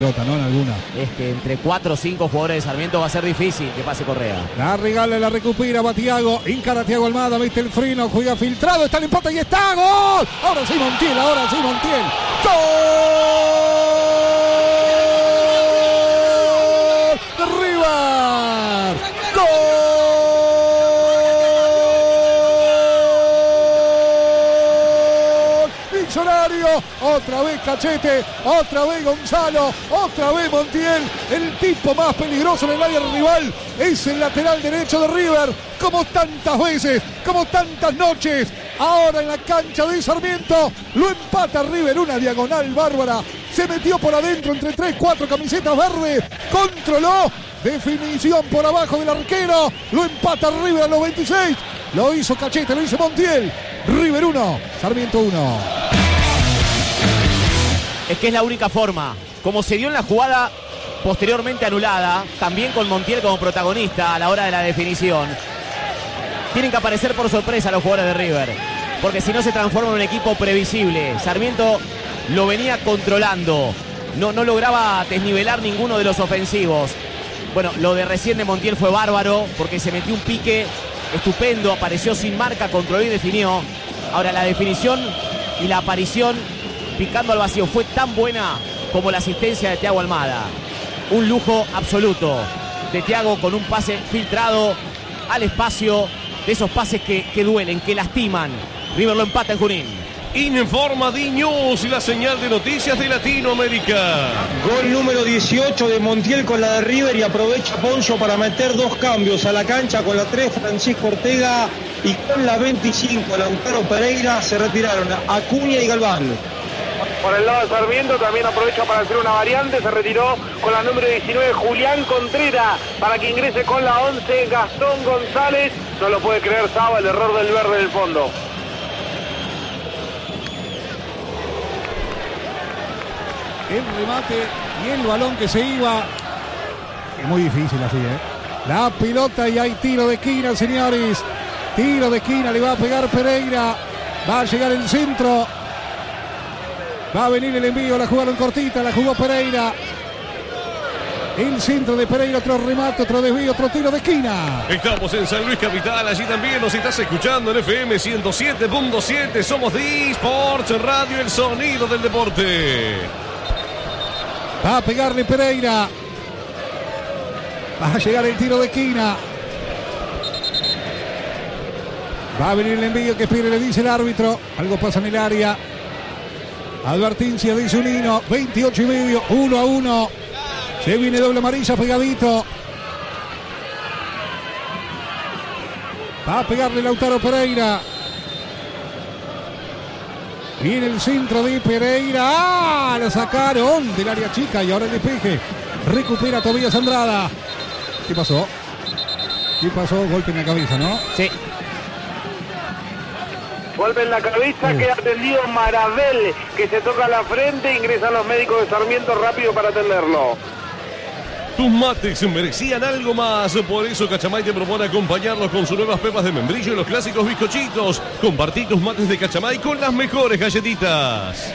¿No? En alguna. Es que entre 4 o 5 jugadores de Sarmiento va a ser difícil que pase Correa. La regala, la recupera, va Thiago, encara Thiago Almada, mete el freno, juega filtrado, está el empate y está, ¡gol! Ahora sí Montiel, ¡gol! ¡De River! ¡Gol! Millonario, otra vez Cachete, otra vez Gonzalo, otra vez Montiel, el tipo más peligroso en el área rival, es el lateral derecho de River, como tantas veces, como tantas noches, ahora en la cancha de Sarmiento, lo empata River, una diagonal bárbara, se metió por adentro entre 3-4 camisetas verdes, controló, definición por abajo del arquero, lo empata River a los 26, lo hizo Cachete, lo hizo Montiel, River 1, Sarmiento 1. Es que es la única forma, como se dio en la jugada posteriormente anulada, también con Montiel como protagonista a la hora de la definición. Tienen que aparecer por sorpresa los jugadores de River, porque si no se transforma en un equipo previsible. Sarmiento lo venía controlando, no lograba desnivelar ninguno de los ofensivos. Bueno, lo de recién de Montiel fue bárbaro, porque se metió un pique estupendo, apareció sin marca, controló y definió. Ahora la definición y la aparición picando al vacío fue tan buena como la asistencia de Thiago Almada. Un lujo absoluto de Thiago con un pase filtrado al espacio, de esos pases que duelen, que lastiman. River lo empata en Junín. Informa D-News y la señal de noticias de Latinoamérica. Gol número 18 de Montiel con la de River y aprovecha Poncio para meter 2 cambios a la cancha. Con la 3 Francisco Ortega y con la 25 Lautaro Pereira se retiraron Acuña y Galván. Por el lado de Sarmiento también aprovecha para hacer una variante, se retiró con la número 19 Julián Contreras para que ingrese con la 11 Gastón González. No lo puede creer Saba, el error del verde en el fondo. El remate y el balón que se iba. Es muy difícil así, La pelota y hay tiro de esquina, señores. Tiro de esquina, le va a pegar Pereira. Va a llegar el centro. Va a venir el envío, la jugaron cortita, la jugó Pereira. El centro de Pereira, otro remate, otro desvío, otro tiro de esquina. Estamos en San Luis Capital, allí también nos estás escuchando en FM 107.7. Somos D-Sports Radio, el sonido del deporte. Va a pegarle Pereira. Va a llegar el tiro de esquina. Va a venir el envío que Pire le dice el árbitro. Algo pasa en el área. Advertencia de Zunino, 28,5, 1-1. Se viene doble amarilla pegadito. Va a pegarle Lautaro Pereira. Viene el centro de Pereira. ¡Ah! Lo sacaron del área chica y ahora el despeje. Recupera Tobías Andrada. ¿Qué pasó? Golpe en la cabeza, ¿no? Sí. Golpe en la cabeza, queda atendido Marabel, que se toca la frente, ingresan los médicos de Sarmiento rápido para atenderlo. Tus mates merecían algo más, por eso Cachamay te propone acompañarlos con sus nuevas pepas de membrillo y los clásicos bizcochitos. Compartí tus mates de Cachamay con las mejores galletitas.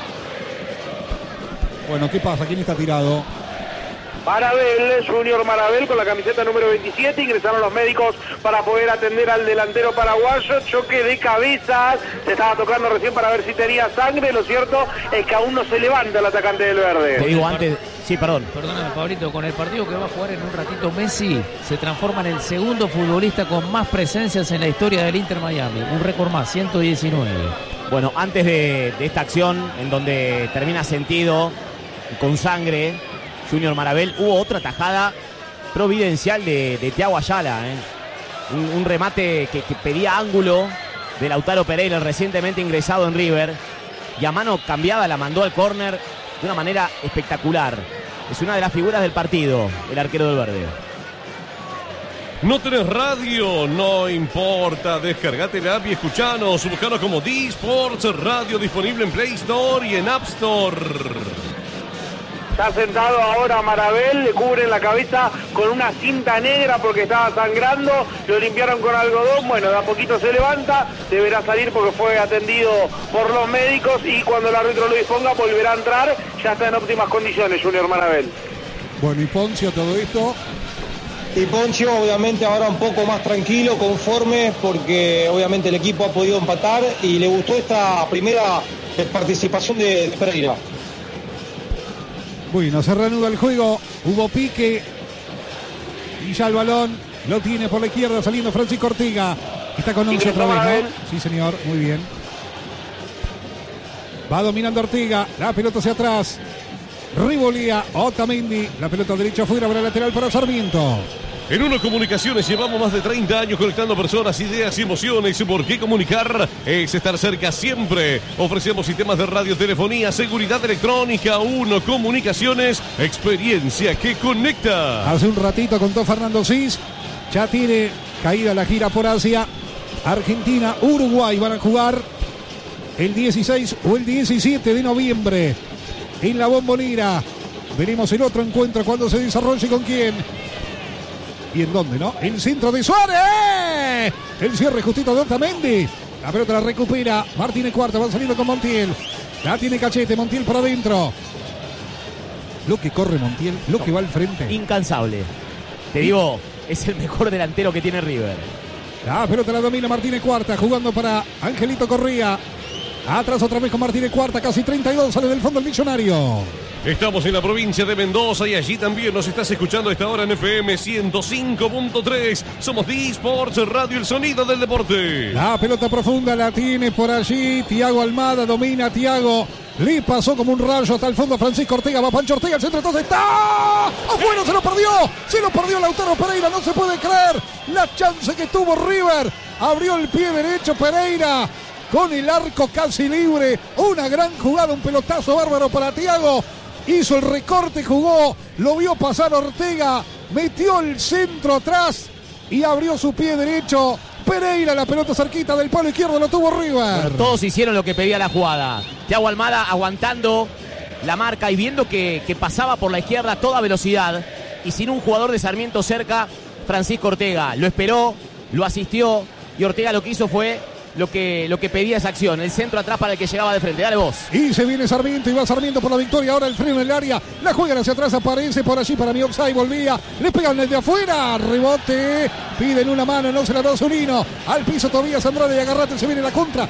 Bueno, ¿qué pasa? ¿Quién está tirado? Marabel, Junior Marabel con la camiseta número 27, ingresaron los médicos para poder atender al delantero paraguayo, choque de cabezas, se estaba tocando recién para ver si tenía sangre, lo cierto es que aún no se levanta el atacante del verde. Te digo antes, sí, perdón. Perdóname, Pablito, con el partido que va a jugar en un ratito Messi, se transforma en el segundo futbolista con más presencias en la historia del Inter Miami, un récord más, 119. Bueno, antes de esta acción, en donde termina sentido, con sangre, Junior Marabel, hubo otra tajada providencial de Thiago Ayala, un remate que pedía ángulo de Lautaro Pereira, recientemente ingresado en River, y a mano cambiada la mandó al córner de una manera espectacular. Es una de las figuras del partido, el arquero del verde. ¿No tenés radio? No importa, descargate la app y escuchanos, buscanos como D Sports Radio, disponible en Play Store y en App Store. Está sentado ahora Marabel, le cubren la cabeza con una cinta negra porque estaba sangrando, lo limpiaron con algodón, bueno, de a poquito se levanta, deberá salir porque fue atendido por los médicos y cuando el árbitro lo disponga volverá a entrar, ya está en óptimas condiciones Junior Marabel. Bueno, y Poncio, todo esto. Y Poncio obviamente ahora un poco más tranquilo, conforme, porque obviamente el equipo ha podido empatar y le gustó esta primera participación de Pereira. Bueno, se reanuda el juego, hubo pique y ya el balón lo tiene por la izquierda saliendo Francisco Ortega. Está con 11 otra vez, ¿no? Sí, señor, muy bien. Va dominando Ortega, la pelota hacia atrás. Ribolía, Otamendi, la pelota derecha afuera para el lateral para Sarmiento. En Uno Comunicaciones llevamos más de 30 años conectando personas, ideas y emociones. ¿Por qué comunicar? Es estar cerca siempre. Ofrecemos sistemas de radiotelefonía, seguridad electrónica. Uno Comunicaciones, experiencia que conecta. Hace un ratito contó Fernando Cis, ya tiene caída la gira por Asia. Argentina, Uruguay van a jugar el 16 o el 17 de noviembre en la Bombonera. Veremos el otro encuentro cuando se desarrolle con quién. ¿Y en dónde, no? El centro de Suárez. El cierre justito de Otamendi. La pelota la recupera Martínez Cuarta. Va saliendo con Montiel. La tiene Cachete. Montiel por adentro. Lo que corre Montiel. Lo que va al frente. Incansable. Te digo, es el mejor delantero que tiene River. La pelota la domina Martínez Cuarta. Jugando para Angelito Correa. Atrás otra vez con Martínez Cuarta. Casi 32. Sale del fondo el Millonario. Estamos en la provincia de Mendoza y allí también nos estás escuchando a esta hora en FM 105.3. Somos D-Sports Radio, el sonido del deporte. La pelota profunda la tiene por allí Thiago Almada, domina Thiago. Le pasó como un rayo hasta el fondo Francisco Ortega. Va Pancho Ortega, el centro entonces está afuera, se lo perdió Lautaro Pereira, no se puede creer la chance que tuvo River. Abrió el pie derecho Pereira con el arco casi libre. Una gran jugada, un pelotazo bárbaro para Thiago. Hizo el recorte, jugó, lo vio pasar Ortega, metió el centro atrás y abrió su pie derecho. Pereira, la pelota cerquita del palo izquierdo, lo tuvo River. Bueno, todos hicieron lo que pedía la jugada. Thiago Almada aguantando la marca y viendo que pasaba por la izquierda a toda velocidad y sin un jugador de Sarmiento cerca, Francisco Ortega lo esperó, lo asistió y Ortega lo que hizo fue lo que pedía esa acción, el centro atrás para el que llegaba de frente. Dale vos. Y se viene Sarmiento y va Sarmiento por la victoria. Ahora el freno en el área, la juegan hacia atrás, aparece por allí para mi offside, volvía, le pegan desde afuera, rebote, piden una mano, no se la da Zunino, al piso Tobías Andrade y Agarrate se viene la contra,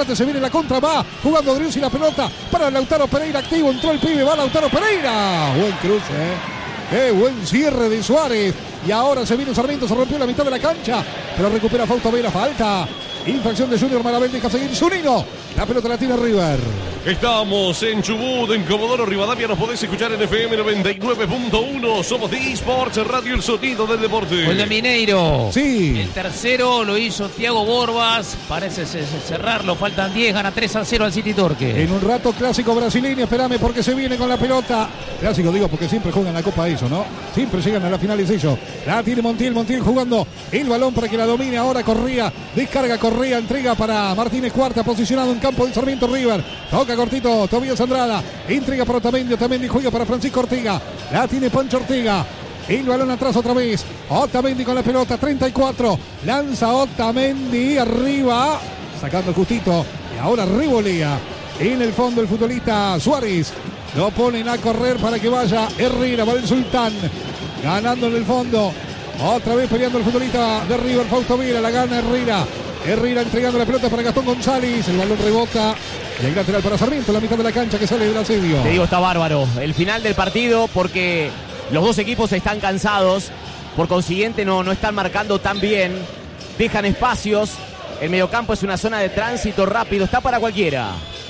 va jugando Driussi la pelota para Lautaro Pereira, activo, entró el pibe, va Lautaro Pereira, buen cruce, qué buen cierre de Suárez. Y ahora se viene Sarmiento, se rompió la mitad de la cancha, pero recupera Fausto Vela, falta. Infracción de Junior Marabel, deja seguir Zunino. La pelota la tiene River. Estamos en Chubut, en Comodoro Rivadavia. Nos podés escuchar en FM 99.1. Somos D-Sports Radio, el sonido del deporte. Gol de Mineiro. Sí. El tercero lo hizo Thiago Borbas. Parece cerrarlo. Faltan 10. Gana 3-0 al City Torque. En un rato clásico brasileño. Espérame porque se viene con la pelota. Clásico digo porque siempre juegan la Copa eso, ¿no? Siempre llegan a la final y ellos. La tiene Montiel jugando el balón para que la domine. Ahora Correa. Descarga Correa. Entrega para Martínez Cuarta. Posicionado en campo del Sarmiento River. Toca cortito Tobías Andrada. Entrega para Otamendi. Otamendi juega para Francisco Ortega. La tiene Pancho Ortega. El balón atrás otra vez. Otamendi con la pelota. 34. Lanza Otamendi arriba. Sacando justito. Y ahora revolea. En el fondo el futbolista Suárez. Lo ponen a correr para que vaya Herrera. Va el Sultán. Ganando en el fondo. Otra vez peleando el futbolista de River. Fausto Vila. La gana Herrera. Herrera entregando la pelota para Gastón González. El balón rebota. Y el lateral para Sarmiento. La mitad de la cancha que sale del asedio. Te digo, está bárbaro. El final del partido porque los dos equipos están cansados. Por consiguiente no están marcando tan bien. Dejan espacios. El mediocampo es una zona de tránsito rápido. Está para cualquiera.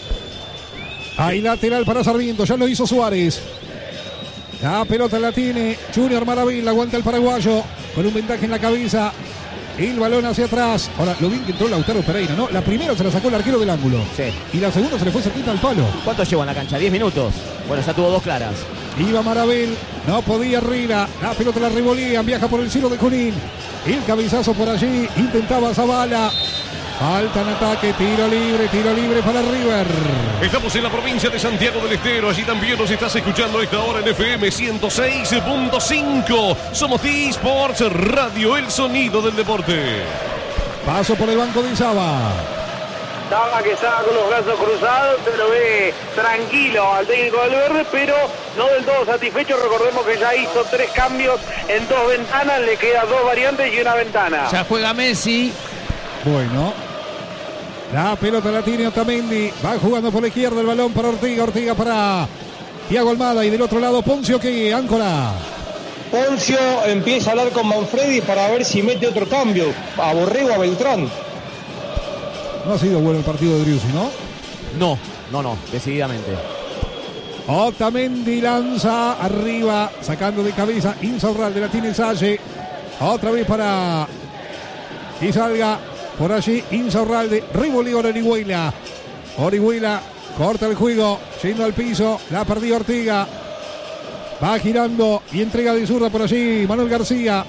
Hay lateral para Sarmiento. Ya lo hizo Suárez. La pelota la tiene Junior Marabel. Aguanta el paraguayo. Con un vendaje en la cabeza. El balón hacia atrás. Ahora, lo bien que entró Lautaro Pereira, ¿no? La primera se la sacó el arquero del ángulo. Sí. Y la segunda se le fue cerquita al palo. ¿Cuánto lleva en la cancha? 10 minutos. Bueno, ya tuvo dos claras. Iba Marabel. No podía Herrera. La pelota la revolían. Viaja por el cielo de Junín. El cabezazo por allí. Intentaba Zavala. Falta en ataque, tiro libre para River. Estamos en la provincia de Santiago del Estero. Allí también nos estás escuchando a esta hora en FM 106.5. Somos eSports Radio, el sonido del deporte. Paso por el banco de Izaba. Saba que estaba con los brazos cruzados, se lo ve tranquilo al técnico del Verde, pero no del todo satisfecho. Recordemos que ya hizo 3 cambios en 2 ventanas, le quedan 2 variantes y una ventana. Ya juega Messi. Bueno, la pelota la tiene Otamendi, va jugando por la izquierda el balón para Ortiga para Thiago Almada y del otro lado Poncio que áncora. Poncio empieza a hablar con Manfredi para ver si mete otro cambio, a Borrego, a Beltrán. No ha sido bueno el partido de Driussi, ¿no? No, decididamente. Otamendi lanza arriba, sacando de cabeza Insaurralde, la tiene Salle. Otra vez para que salga por allí Insaurralde. Rivoli Orihuela. Orihuela corta el juego, yendo al piso. La perdió Ortiga. Va girando y entrega de zurda por allí Manuel García.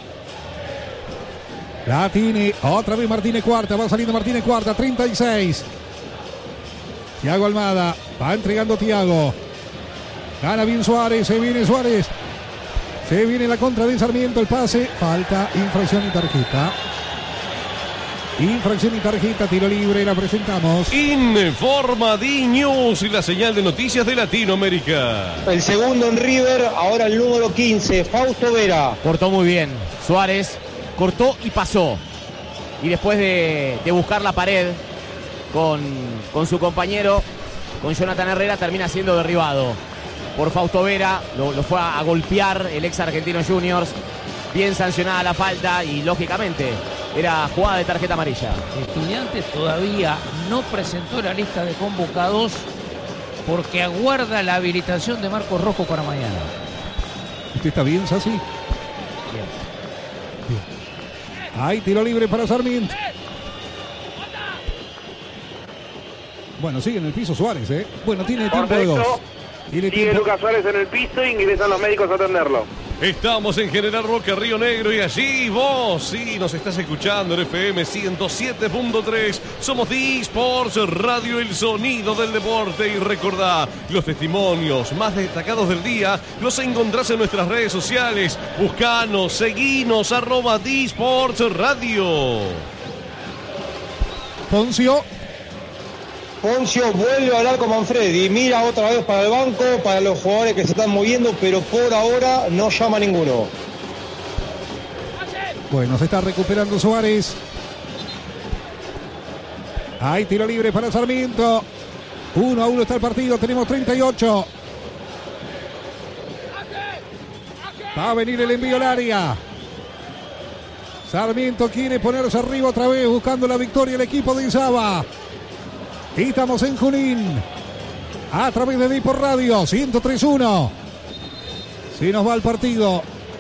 La tiene otra vez Martínez Cuarta. Va saliendo Martínez Cuarta, 36. Thiago Almada. Va entregando Thiago. Gana bien Suárez. Se viene Suárez. Se viene la contra de Sarmiento. El pase. Falta, infracción y tarjeta. Infracción y tarjeta, tiro libre, la presentamos. Informa D-News y la señal de noticias de Latinoamérica. El segundo en River, ahora el número 15, Fausto Vera. Cortó muy bien Suárez, cortó y pasó. Y después de buscar la pared con su compañero, con Jonathan Herrera, termina siendo derribado por Fausto Vera. Lo fue a golpear el ex Argentino Juniors. Bien sancionada la falta y lógicamente era jugada de tarjeta amarilla. Estudiantes todavía no presentó la lista de convocados porque aguarda la habilitación de Marcos Rojo para mañana. ¿Usted está bien, Sassi? Bien. Hay tiro libre para Sarmiento. Bueno, sigue en el piso Suárez, ¿eh? Bueno, tiene tiempo de 2. Sigue Lucas Suárez en el piso, ingresan los médicos a atenderlo. Estamos en General Roca, Río Negro, y allí vos, sí, nos estás escuchando en FM 107.3. Somos eSports Radio, el sonido del deporte. Y recordá, los testimonios más destacados del día los encontrás en nuestras redes sociales. Buscanos, seguinos, @eSports Radio. Poncio Vuelve a hablar con Manfredi, mira otra vez para el banco, para los jugadores que se están moviendo, pero por ahora no llama a ninguno. Bueno, se está recuperando Suárez. Hay tiro libre para Sarmiento. 1-1 está el partido, tenemos 38. Va a venir el envío al área. Sarmiento quiere ponerse arriba otra vez, buscando la victoria el equipo de Izaba. Y estamos en Junín, a través de Dipor Radio, 103.1. Si nos va el partido.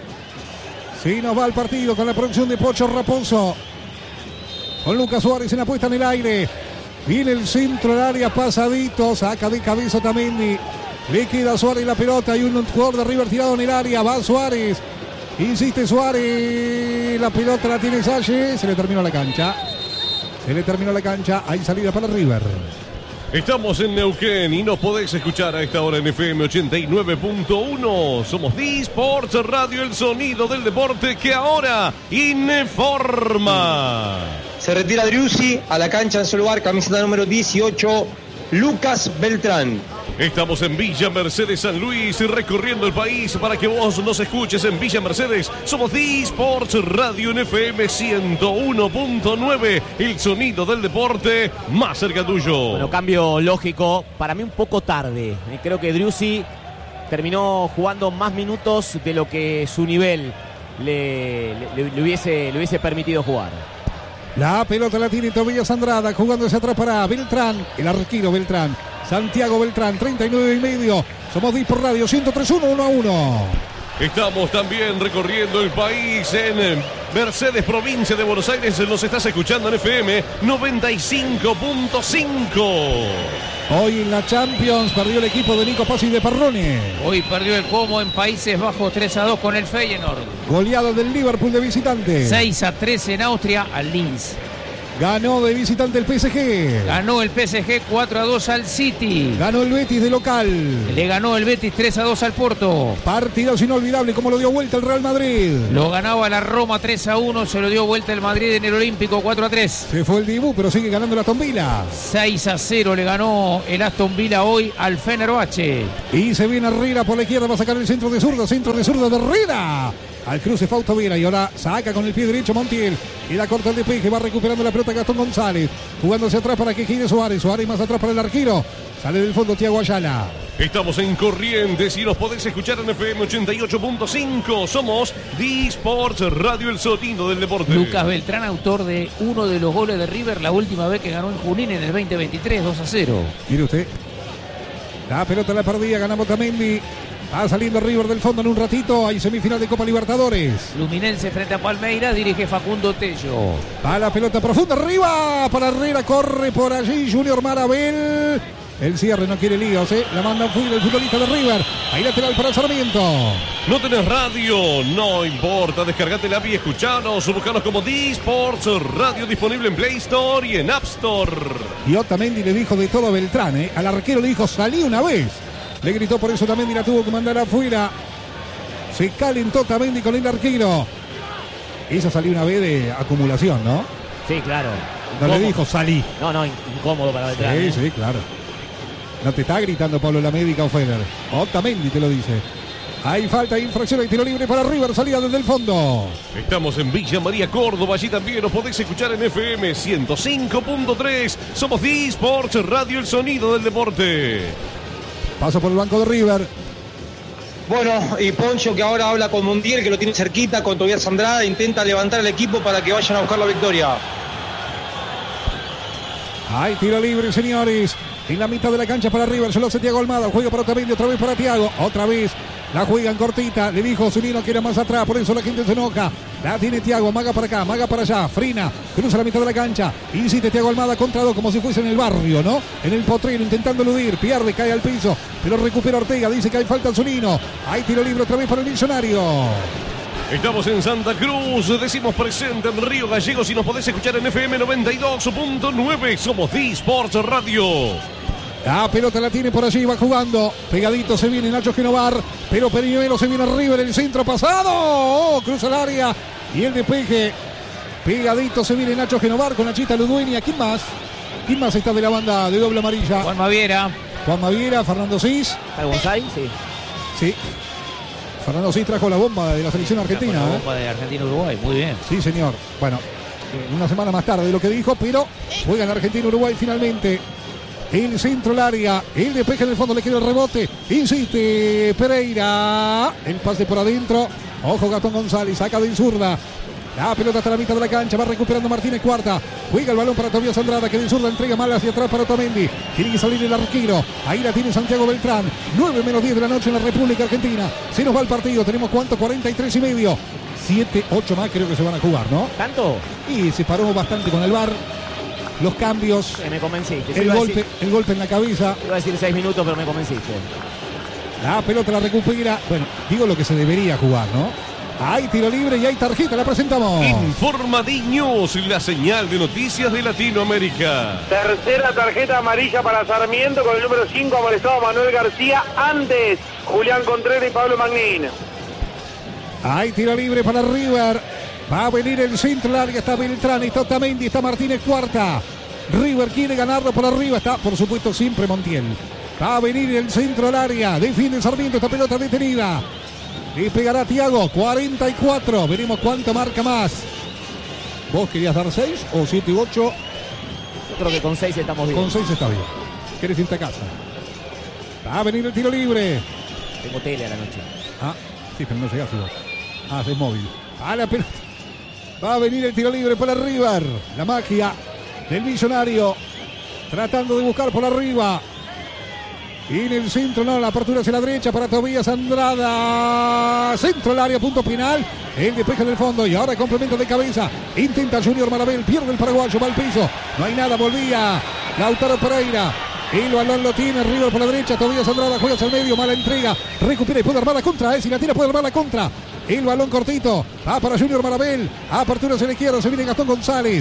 Con la producción de Pocho Raposo. Con Lucas Suárez en la puesta en el aire. Viene el centro del área, pasadito, saca de cabeza Otamendi. Le queda a Suárez la pelota y un jugador de River tirado en el área. Va Suárez. Insiste Suárez. La pelota la tiene Salle. Se le terminó la cancha. Hay salida para River. Estamos en Neuquén y nos podéis escuchar a esta hora en FM 89.1. Somos eSports Radio, el sonido del deporte que ahora informa. Se retira Driussi, a la cancha en su lugar, camiseta número 18, Lucas Beltrán. Estamos en Villa Mercedes, San Luis, recorriendo el país para que vos nos escuches en Villa Mercedes. Somos eSports Radio en FM 101.9, el sonido del deporte más cerca tuyo. Bueno, cambio lógico, para mí un poco tarde. Creo que Driussi terminó jugando más minutos de lo que su nivel le hubiese permitido jugar. La pelota la tiene Tobías Andrada, jugándose atrás para Beltrán, el arquero Beltrán. Santiago Beltrán, 39.5. Somos Dipor Radio, 103.1, 1-1. Estamos también recorriendo el país en Mercedes, provincia de Buenos Aires. Nos estás escuchando en FM 95.5. Hoy en la Champions perdió el equipo de Nico Pazzi de Parrone. Hoy perdió el Como en Países Bajos 3-2 con el Feyenoord. Goleada del Liverpool de visitante. 6-3 en Austria al Linz. Ganó de visitante el PSG. Ganó el PSG 4-2 al City. Ganó el Betis de local. Le ganó el Betis 3-2 al Porto. Partidos inolvidables como lo dio vuelta el Real Madrid. Lo ganaba la Roma 3-1, se lo dio vuelta el Madrid en el Olímpico 4-3. Se fue el Dibu, pero sigue ganando el Aston Villa. 6-0 le ganó el Aston Villa hoy al Fenerbahce. Y se viene Herrera por la izquierda, va a sacar el centro de zurdo de Herrera. Al cruce Fausto Vera y ahora saca con el pie derecho Montiel. Queda corta el despeje, va recuperando la pelota Gastón González. Jugándose atrás para que gire Suárez. Suárez más atrás para el arquero. Sale del fondo Thiago Ayala. Estamos en Corrientes y nos podés escuchar en FM 88.5. Somos D-Sports Radio, el sonido del deporte. Lucas Beltrán, autor de uno de los goles de River la última vez que ganó en Junín en el 2023, 2-0. Mire usted. La pelota la perdía, ganamos Otamendi. Va saliendo River del fondo en un ratito. Hay semifinal de Copa Libertadores. Fluminense frente a Palmeiras, dirige Facundo Tello. Va la pelota profunda arriba para Herrera. Corre por allí Junior Marabel. El cierre no quiere líos, la manda fuera el futbolista de River. Ahí lateral para Sarmiento. ¿No tenés radio? No importa, descargate la app y escuchanos. Buscanos como D-Sports Radio, disponible en Play Store y en App Store. Y Otamendi le dijo de todo a Beltrán, al arquero le dijo salí una vez. Le gritó, por eso Otamendi la tuvo que mandar afuera. Se calentó Otamendi con el arquero. Esa salió una vez de acumulación, ¿no? Sí, claro. No le dijo salí. No, incómodo para Beltrán. Sí, claro. No te está gritando Pablo Lamédica o Feder. Otamendi te lo dice. Hay falta, infracción, hay tiro libre para River, salida desde el fondo. Estamos en Villa María, Córdoba. Allí también nos podés escuchar en FM 105.3. Somos D-Sports Radio, el sonido del deporte. Paso por el banco de River. Bueno, y Poncho, que ahora habla con Montiel, que lo tiene cerquita, con Tobias Andrada, intenta levantar el equipo para que vayan a buscar la victoria. Hay tiro libre, señores. En la mitad de la cancha para River, se lo hace Thiago Almada. Juega para Otamendi, otra vez para Thiago. Otra vez la juegan cortita. Le dijo Zunino que era más atrás, por eso la gente se enoja. La tiene Thiago, maga para acá, maga para allá. Frina, cruza la mitad de la cancha. Insiste Thiago Almada contra dos, como si fuese en el barrio, ¿no? En el potrero, intentando eludir. Pierde, cae al piso, pero recupera Ortega. Dice que hay falta en Zunino. Hay tiro libre otra vez para el Millonario. Estamos en Santa Cruz, decimos presente en Río Gallegos y nos podés escuchar en FM 92.9. Somos D-Sports Radio. La pelota la tiene por allí, va jugando. Pegadito se viene Nacho Genovar, pero Periñuelo se viene arriba en el centro pasado. Cruza el área y el despeje. Pegadito se viene Nacho Genovar con Nachita Ludueña. ¿Quién más? ¿Quién más está de la banda de doble amarilla? Juan Maviera, Fernando Sis. ¿González? Sí. Sí. Fernando Sis trajo la bomba de la selección argentina. La bomba de Argentina-Uruguay, muy bien. Sí, señor. Bueno, una semana más tarde de lo que dijo, pero juegan Argentina-Uruguay finalmente. El centro del área, el despeje en el fondo, le queda el rebote. Insiste Pereira. El pase por adentro. Ojo Gastón González, saca de zurda. La pelota hasta la mitad de la cancha, va recuperando Martínez Cuarta. Juega el balón para Tobias Andrada, que de zurda entrega mal hacia atrás para Otamendi. Tiene que salir el arquero. Ahí la tiene Santiago Beltrán. 9 menos 10 de la noche en la República Argentina. Se nos va el partido. Tenemos ¿cuánto? 43 y medio. 7, 8 más creo que se van a jugar, ¿no? ¿Tanto? Y se paró bastante con el VAR. Los cambios. Me convenciste. El golpe en la cabeza. Iba a decir 6 minutos, pero me convenciste. La pelota la recupera. Bueno, digo lo que se debería jugar, ¿no? Hay tiro libre y hay tarjeta, la presentamos. Informa D-News, la señal de noticias de Latinoamérica. Tercera tarjeta amarilla para Sarmiento con el número 5, amonestado Manuel García. Antes, Julián Contreras y Pablo Magnín. Hay tiro libre para River. Va a venir el centro larga. Está Beltrán, está Otamendi, está Martínez Cuarta. River quiere ganarlo por arriba. Está, por supuesto, siempre Montiel. Va a venir el centro al área. Defiende Sarmiento, esta pelota detenida. Le pegará Thiago, 44. Veremos cuánto marca más. ¿Vos querías dar 6 o 7 y 8? Yo creo que con 6 estamos bien. Con 6 está bien. ¿Querés irte a casa? Va a venir el tiro libre. Tengo tele a la noche. Ah, sí, pero no llegás vos. Ah, es móvil. A la pelota. Va a venir el tiro libre para River. La magia del Millonario. Tratando de buscar por arriba. Y en el centro, no, la apertura hacia la derecha para Tobias Andrada. Centro al área, punto final. El despeje del fondo y ahora complemento de cabeza. Intenta Junior Marabel, pierde el paraguayo, va al piso. No hay nada, volvía Lautaro Pereira. El balón lo tiene River por la derecha. Tobias Andrada juega hacia el medio, mala entrega. Recupera y puede armar la contra. Si la tira, puede armar la contra. El balón cortito. Va para Junior Marabel. Apertura hacia la izquierda. Se viene Gastón González.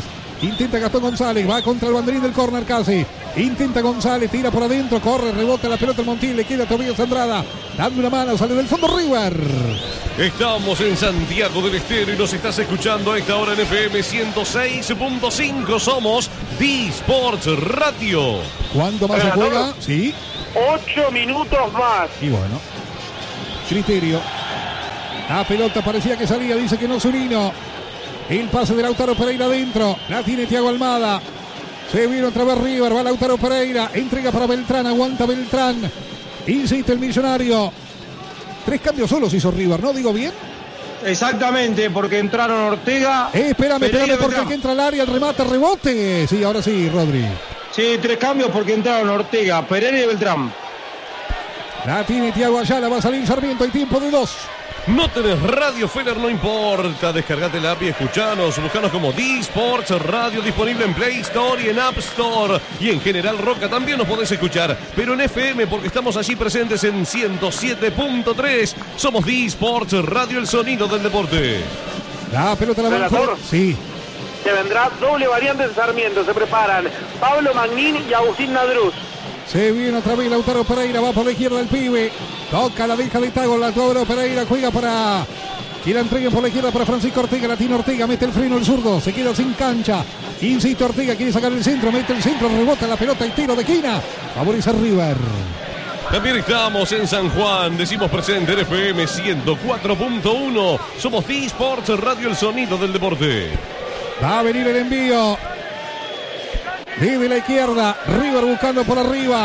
Intenta Gastón González, va contra el banderín del córner casi. Intenta González, tira por adentro, corre, rebota la pelota el Montiel, le queda Tobías Andrada. Dando una mano, sale del fondo River. Estamos en Santiago del Estero y nos estás escuchando a esta hora en FM 106.5. Somos D-Sports Radio. ¿Cuánto más se juega? Sí. 8 minutos más. Y bueno, criterio. La pelota parecía que salía, dice que no Zunino. El pase de Lautaro Pereira adentro. La tiene Thiago Almada. Se viene otra vez River. Va Lautaro Pereira. Entrega para Beltrán. Aguanta Beltrán. Insiste el millonario. 3 cambios solos hizo River, ¿no? ¿Digo bien? Exactamente, porque entraron Ortega. Espérame, porque el que entra al área, el remate, rebote. Sí, ahora sí, Rodri. Sí, 3 cambios porque entraron Ortega, Pereira y Beltrán. La tiene Thiago Ayala. Va a salir Sarmiento. Hay tiempo de 2. No tenés radio, Feller, no importa. Descargate la app y escuchanos. Buscanos como D-Sports Radio, disponible en Play Store y en App Store. Y en General Roca también nos podés escuchar, pero en FM porque estamos allí presentes en 107.3. Somos D-Sports Radio, el sonido del deporte. La pelota la va a jugar. Sí. Se vendrá doble variante en Sarmiento. Se preparan Pablo Magnín y Agustín Nadruz. Se viene otra vez Lautaro Pereira, va por la izquierda el pibe. Toca la deja de Tago, Lautaro Pereira juega para que la entreguen por la izquierda para Francisco Ortega. La tiene Ortega, mete el freno el zurdo, se queda sin cancha. Insiste Ortega, quiere sacar el centro, mete el centro, rebota la pelota y tiro de esquina. Favorece a River. También estamos en San Juan, decimos presente en FM 104.1. Somos D-Sports Radio, el sonido del deporte. Va a venir el envío. Desde la izquierda, River buscando por arriba.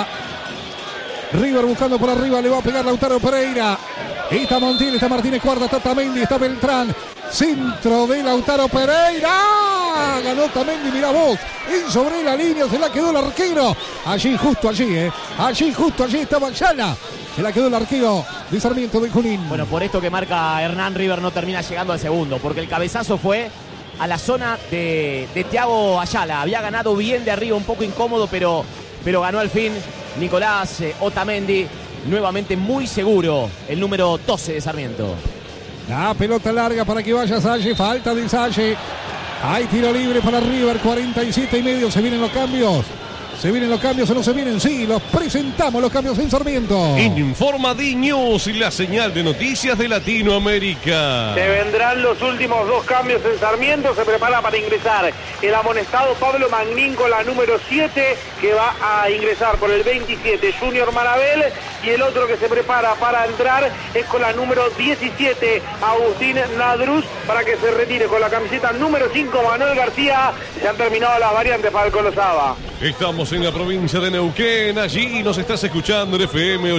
Le va a pegar Lautaro Pereira. Está Montiel, está Martínez Cuarta, está Tamendi, está Beltrán. Centro de Lautaro Pereira. Ganó Tamendi, mirá vos. Y sobre la línea se la quedó el arquero. Justo allí estaba Ayala. Se la quedó el arquero de Sarmiento de Junín. Bueno, por esto que marca Hernán, River no termina llegando al segundo, porque el cabezazo fue a la zona de Thiago Ayala. Había ganado bien de arriba, un poco incómodo, pero ganó al fin Nicolás Otamendi. Nuevamente muy seguro el número 12 de Sarmiento. La pelota larga para que vaya Salle. Falta de Salle. Hay tiro libre para River. 47:30. Se vienen los cambios. ¿Se vienen los cambios o no se vienen? Sí, los presentamos, los cambios en Sarmiento. Informa D-News y la señal de noticias de Latinoamérica. Se vendrán los últimos 2 cambios en Sarmiento. Se prepara para ingresar el amonestado Pablo Magnín con la número 7, que va a ingresar por el 27, Junior Marabel. Y el otro que se prepara para entrar es con la número 17, Agustín Nadruz, para que se retire con la camiseta número 5, Manuel García. Se han terminado las variantes para el Colosaba. Estamos en la provincia de Neuquén, allí nos estás escuchando en FM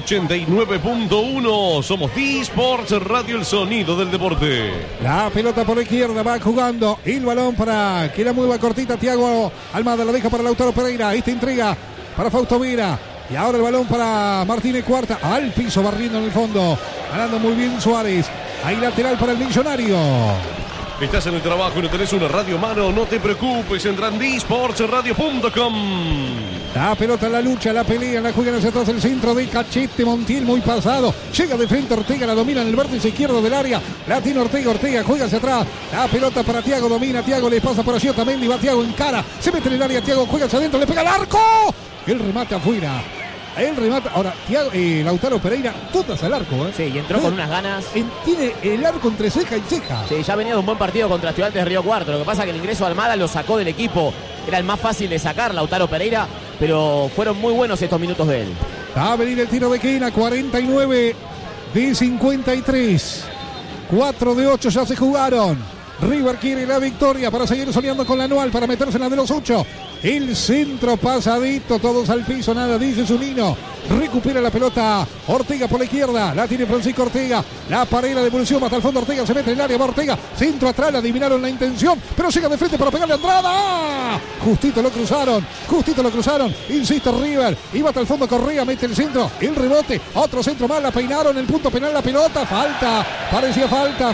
89.1. Somos D-Sports Radio, el sonido del deporte. La pelota por la izquierda, va jugando el balón para que la mueva cortita Thiago Almada, la deja para Lautaro Pereira. Esta entrega para Fausto Vera. Y ahora el balón para Martínez Cuarta, al piso, barriendo en el fondo. Ganando muy bien Suárez. Ahí lateral para el millonario. Estás en el trabajo y no tenés una radio a mano, no te preocupes, entra en dsportsradio.com. La pelota en la lucha, la pelea, la juegan hacia atrás el centro de Cachete. Montiel muy pasado, llega de frente Ortega, la domina en el vértice izquierdo del área. La tiene Ortega juega hacia atrás. La pelota para Thiago, domina Thiago, le pasa por allí Otamendi, va Thiago en cara, se mete en el área, Thiago juega hacia adentro, le pega al arco. El remate afuera. El remate, ahora Lautaro Pereira, todas al arco, ¿eh? Sí, y entró con unas ganas. Tiene el arco entre ceja y ceja. Sí, ya venía de un buen partido contra Estudiantes de Río Cuarto. Lo que pasa es que el ingreso de Almada lo sacó del equipo. Era el más fácil de sacar, Lautaro Pereira, pero fueron muy buenos estos minutos de él. Va a venir el tiro de esquina, 49 de 53. 4 de 8 ya se jugaron. River quiere la victoria para seguir soñando con la anual, para meterse en la de los 8. El centro pasadito, todos al piso, nada, dice Zunino. Recupera la pelota Ortega por la izquierda, la tiene Francisco Ortega. La pared, la devolución hasta el fondo, Ortega se mete en el área, va Ortega, centro atrás, le adivinaron la intención, pero llega de frente para pegarle a Andrada. Justito lo cruzaron, insiste River, iba hasta el fondo Correa, mete el centro, el rebote, otro centro más, la peinaron, el punto penal, la pelota, falta, parecía falta.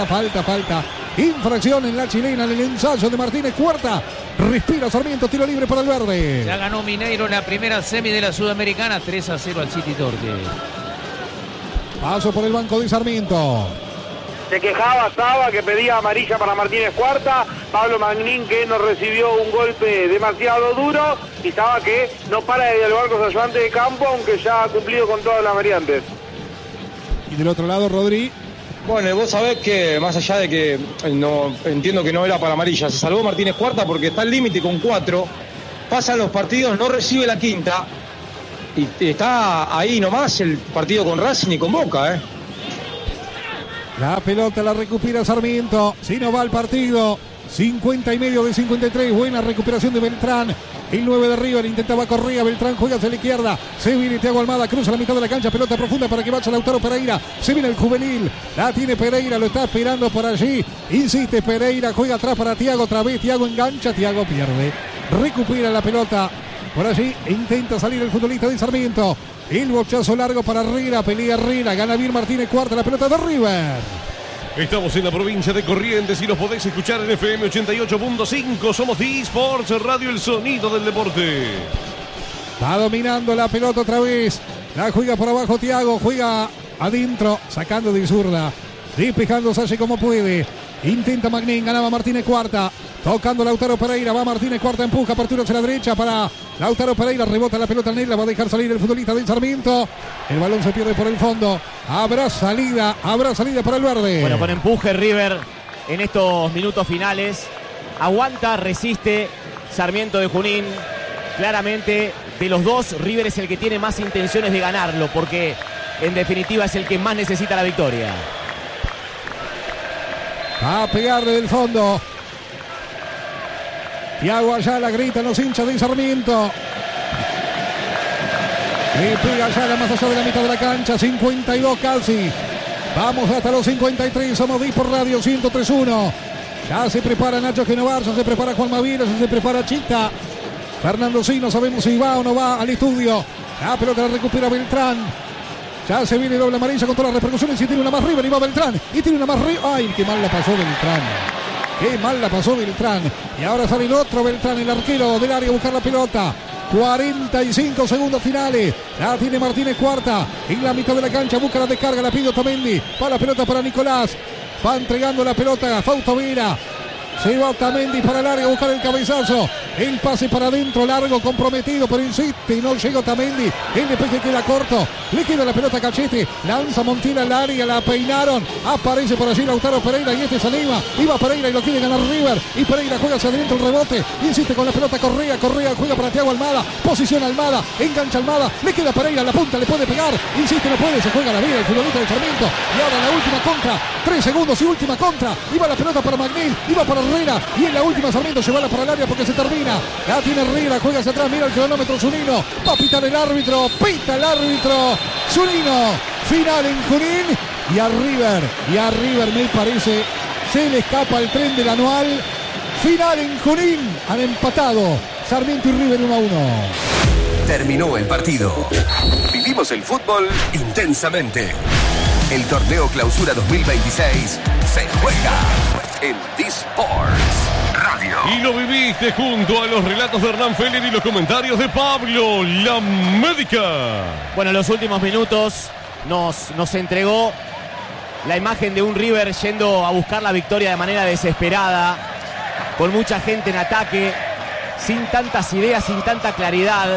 Infracción en la chilena, en el ensayo de Martínez Cuarta. Respira Sarmiento, tiro libre para el verde. Ya ganó Mineiro en la primera semi de la Sudamericana, 3-0 al City Torque. Paso por el banco de Sarmiento. Se quejaba Saba, que pedía amarilla para Martínez Cuarta, Pablo Magnín, que no recibió un golpe demasiado duro, y Saba, que no para de dialogar con su ayudante de campo, aunque ya ha cumplido con todas las variantes. Y del otro lado, Rodri. Bueno, vos sabés que más allá de que no entiendo que no era para amarilla, se salvó Martínez Cuarta porque está al límite con 4, pasan los partidos, no recibe la quinta y está ahí nomás el partido con Racing y con Boca, La pelota la recupera Sarmiento. Si no va al partido. 50 y medio de 53. Buena recuperación de Beltrán. El 9 de River intentaba Correa. Beltrán juega hacia la izquierda. Se viene Thiago Almada. Cruza la mitad de la cancha. Pelota profunda para que vaya Lautaro Pereira. Se viene el juvenil. La tiene Pereira. Lo está esperando por allí. Insiste Pereira. Juega atrás para Thiago. Otra vez Thiago engancha. Thiago pierde. Recupera la pelota. Por allí intenta salir el futbolista de Sarmiento. El bochazo largo para Herrera. Pelea Herrera. Gana bien Martínez Cuarta. La pelota de River. Estamos en la provincia de Corrientes y nos podéis escuchar en FM 88.5. Somos The Sports Radio, el sonido del deporte. Va dominando la pelota otra vez. La juega por abajo Thiago. Juega adentro. Sacando de zurda. Despejando Salle como puede. Intenta Magnín. Ganaba Martínez Cuarta. Tocando Lautaro Pereira. Va Martínez Cuarta. Empuja. Apertura hacia la derecha para Lautaro Pereira. Rebota la pelota en él. La va a dejar salir el futbolista del Sarmiento. El balón se pierde por el fondo. Habrá salida para el verde. Bueno, con empuje River en estos minutos finales. Aguanta, resiste Sarmiento de Junín. Claramente, de los dos, River es el que tiene más intenciones de ganarlo, porque en definitiva es el que más necesita la victoria. Va a pegarle del fondo. Thiago Ayala grita en los hinchas de Sarmiento. Le pega Ayala más allá de la mitad de la cancha. 52 casi. Vamos hasta los 53. Somos The Sports Radio 103.1. Ya se prepara Nacho Genovar. Ya se prepara Juan Mavila. Ya se prepara Chita. Fernando Sí, no sabemos si va o no va al estudio. La pelota la recupera Beltrán. Ya se viene doble amarilla con todas las repercusiones. Y tiene una más River. Y va Beltrán. Y tiene una más River. ¡Ay, qué mal la pasó Beltrán! Qué mal la pasó Beltrán. Y ahora sale el otro Beltrán, el arquero del área, a buscar la pelota. 45 segundos finales. La tiene Martínez Cuarta. En la mitad de la cancha busca la descarga. La pide Otamendi. Va la pelota para Nicolás. Va entregando la pelota a Fausto Vera. Se va Otamendi para el área a buscar el cabezazo. El pase para adentro, largo, comprometido, pero insiste y no llega Otamendi. El despeje queda corto. Le queda la pelota a Cachete. Lanza Montiel al área, la peinaron. Aparece por allí Lautaro Pereira y este se anima. Iba Pereira y lo quiere ganar River. Y Pereira juega hacia adentro el rebote. Insiste con la pelota Correa. Correa juega para Thiago Almada. Posiciona Almada. Engancha Almada. Le queda Pereira. La punta le puede pegar. Insiste, no puede. Se juega la vida el futbolista de Sarmiento. Y ahora la última contra. 3 segundos y última contra. Iba la pelota para Magnín. Iba para Herrera. Y en la última Sarmiento llevarla para el área porque se termina. La tiene Herrera. Juega hacia atrás. Mira el cronómetro Zunino. Va a pitar el árbitro. Pita el árbitro. Zunino. Final en Junín. Y a River me parece se le escapa el tren del anual. Final en Junín. Han empatado Sarmiento y River 1-1. Terminó el partido. Vivimos el fútbol intensamente. El torneo Clausura 2026 se juega en The Sports Radio. Y lo viviste junto a los relatos de Hernán Feller y los comentarios de Pablo La Médica. Bueno, en los últimos minutos nos entregó la imagen de un River yendo a buscar la victoria de manera desesperada, con mucha gente en ataque, sin tantas ideas, sin tanta claridad.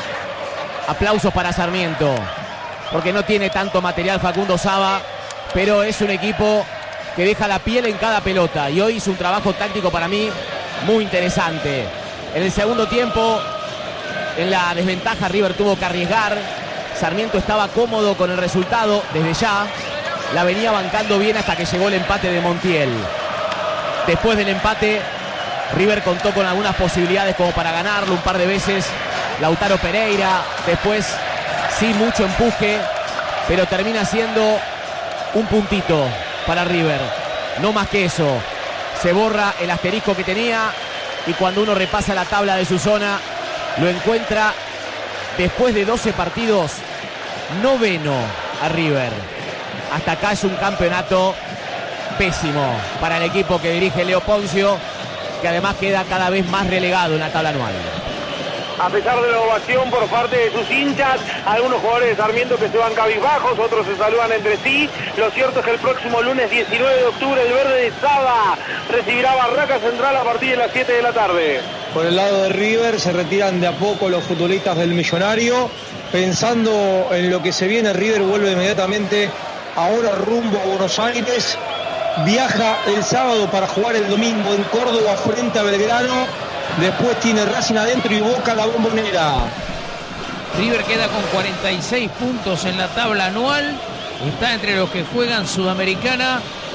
Aplausos para Sarmiento, porque no tiene tanto material Facundo Saba, pero es un equipo que deja la piel en cada pelota y hoy hizo un trabajo táctico para mí muy interesante. En el segundo tiempo, en la desventaja, River tuvo que arriesgar. Sarmiento estaba cómodo con el resultado desde ya, la venía bancando bien hasta que llegó el empate de Montiel. Después del empate, River contó con algunas posibilidades como para ganarlo un par de veces. Lautaro Pereira, después sí mucho empuje, pero termina siendo un puntito para River, no más que eso. Se borra el asterisco que tenía y cuando uno repasa la tabla de su zona, lo encuentra después de 12 partidos, noveno a River. Hasta acá es un campeonato pésimo para el equipo que dirige Leo Poncio, que además queda cada vez más relegado en la tabla anual. a pesar de la ovación por parte de sus hinchas. Algunos jugadores de Sarmiento que se van cabizbajos, otros se saludan entre sí. Lo cierto es que el próximo lunes 19 de octubre el verde de Sada recibirá Barraca Central a partir de las 7 de la tarde. Por el lado de River se retiran de a poco los futbolistas del Millonario. Pensando en lo que se viene, River vuelve inmediatamente ahora rumbo a Buenos Aires. Viaja el sábado para jugar el domingo en Córdoba frente a Belgrano. Después tiene Racing adentro y Boca la Bombonera. River queda con 46 puntos en la tabla anual. Está entre los que juegan Sudamericana